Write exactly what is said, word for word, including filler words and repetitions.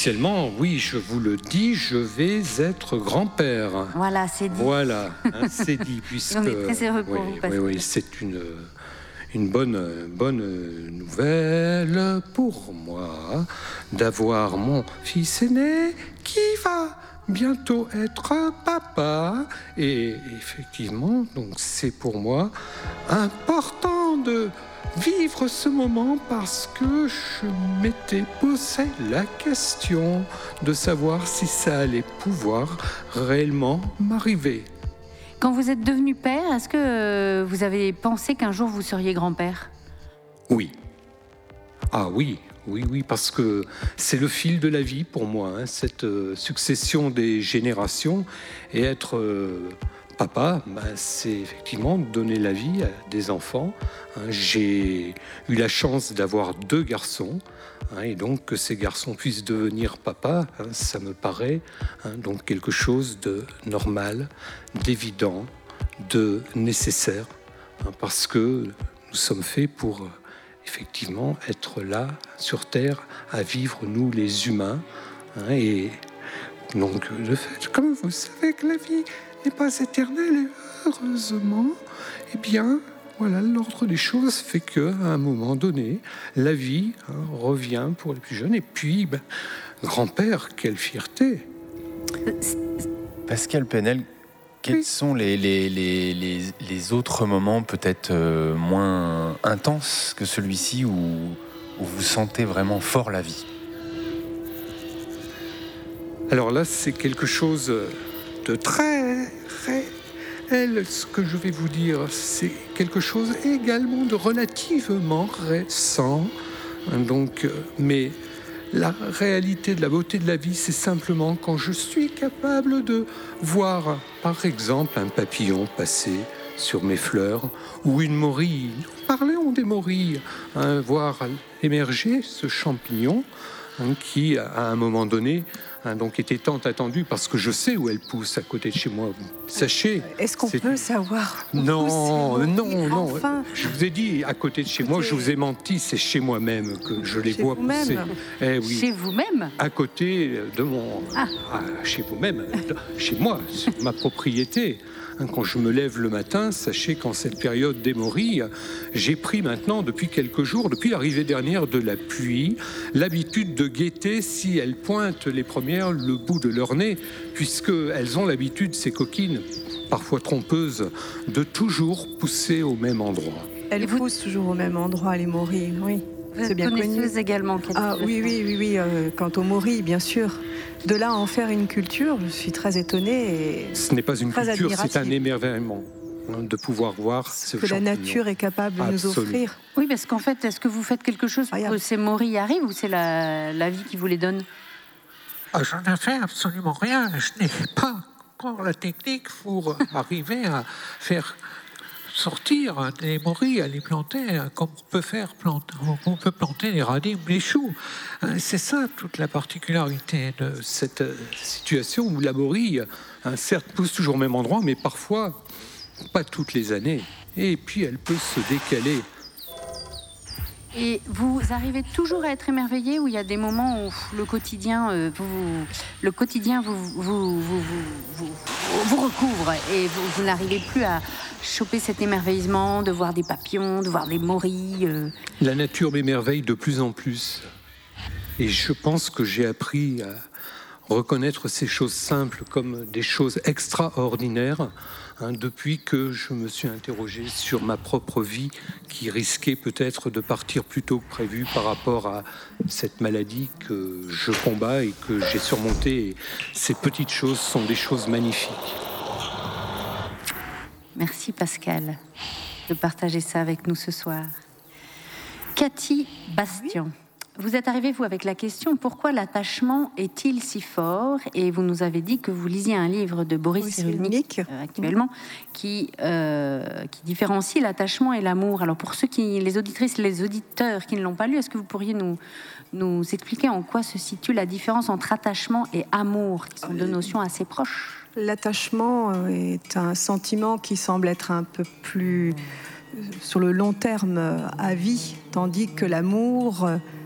officiellement, oui, je vous le dis, je vais être grand-père. Voilà, c'est dit. Voilà, hein, c'est dit, puisque... On est très heureux pour oui, vous, Pascal. oui, oui, c'est une, une bonne, bonne nouvelle pour moi d'avoir mon fils aîné qui va bientôt être un papa. Et effectivement, donc c'est pour moi important de vivre ce moment parce que je m'étais posé la question de savoir si ça allait pouvoir réellement m'arriver. Quand vous êtes devenu père, est-ce que vous avez pensé qu'un jour vous seriez grand-père ? Oui. Ah oui, oui, oui, parce que c'est le fil de la vie pour moi, hein, cette euh, succession des générations. Et être euh, papa, ben, c'est effectivement donner la vie à des enfants. Hein, j'ai eu la chance d'avoir deux garçons, hein, et donc que ces garçons puissent devenir papa, hein, ça me paraît hein, donc quelque chose de normal, d'évident, de nécessaire, hein, parce que nous sommes faits pour... effectivement, être là, sur Terre, à vivre, nous, les humains. Hein, et donc, le fait, comme vous savez que la vie n'est pas éternelle, et heureusement, eh bien, voilà, l'ordre des choses fait qu'à un moment donné, la vie hein, revient pour les plus jeunes. Et puis, ben, grand-père, quelle fierté! Pascal Penel, quels Oui. sont les, les, les, les, les autres moments peut-être euh, moins intenses que celui-ci où, où vous sentez vraiment fort la vie ? Alors là, c'est quelque chose de très réel. Ce que je vais vous dire, c'est quelque chose également de relativement récent. Donc, mais la réalité de la beauté de la vie, c'est simplement quand je suis capable de voir, par exemple, un papillon passer sur mes fleurs ou une morille. Parlons des morilles, hein, voir émerger ce champignon hein, qui, à un moment donné, hein, donc était tant attendu parce que je sais où elle pousse à côté de chez moi. Sachez. Est-ce qu'on c'est... peut savoir où Non, c'est non, non. Enfin, je vous ai dit à côté de chez moi, je vous ai menti, c'est chez moi-même que je les chez vois vous-même. pousser. Eh oui. Chez vous-même ? À côté de mon... Ah. Ah, chez vous-même, chez moi, c'est ma propriété. Quand je me lève le matin, sachez qu'en cette période des morilles, j'ai pris maintenant, depuis quelques jours, depuis l'arrivée dernière de la pluie, l'habitude de guetter si elles pointent les premières le bout de leur nez, puisqu'elles ont l'habitude, ces coquines, parfois trompeuses, de toujours pousser au même endroit. elles vous- poussent toujours au même endroit, les morilles, oui. Vous C'est êtes bien connu. connaisseuse également, Cathy. Ah oui, oui, oui, oui. euh, quant aux morilles, bien sûr. De là à en faire une culture, je suis très étonnée. Et Ce n'est pas une Très culture, c'est un admirative. émerveillement hein, de pouvoir voir ce que la champignon. nature est capable de nous Absolument. offrir. Oui, parce qu'en fait, est-ce que vous faites quelque chose pour Regarde. que ces morilles arrivent ou c'est la, la vie qui vous les donne ? Ah, j'en ai fait absolument rien. Je n'ai pas encore la technique pour arriver à faire sortir des morilles, à les planter, hein, comme on peut faire planter, on peut planter des radis ou des choux. Hein, C'est ça toute la particularité de Cette euh, situation où la morille, hein, certes, pousse toujours au même endroit, mais parfois, pas toutes les années. Et puis, elle peut se décaler. Et vous arrivez toujours à être émerveillé ou il y a des moments où le quotidien, euh, vous, le quotidien vous, vous, vous, vous, vous, vous recouvre et vous, vous n'arrivez plus à choper cet émerveillement de voir des papillons, de voir des morilles euh. La nature m'émerveille de plus en plus. Et je pense que j'ai appris à reconnaître ces choses simples comme des choses extraordinaires hein, depuis que je me suis interrogé sur ma propre vie qui risquait peut-être de partir plus tôt que prévu par rapport à cette maladie que je combats et que j'ai surmontée. Et ces petites choses sont des choses magnifiques. Merci Pascal de partager ça avec nous ce soir. Cathy Bastian. Vous êtes arrivée, vous, avec la question « Pourquoi l'attachement est-il si fort ?» Et vous nous avez dit que vous lisiez un livre de Boris Boris Cyrulnik, Cyrulnik. euh, actuellement, qui, euh, qui différencie l'attachement et l'amour. Alors, pour ceux qui, les auditrices et les auditeurs qui ne l'ont pas lu, est-ce que vous pourriez nous, nous expliquer en quoi se situe la différence entre attachement et amour, qui sont deux notions assez proches ? L'attachement euh, est un sentiment qui semble être un peu plus euh, sur le long terme euh, à vie, tandis que l'amour... euh,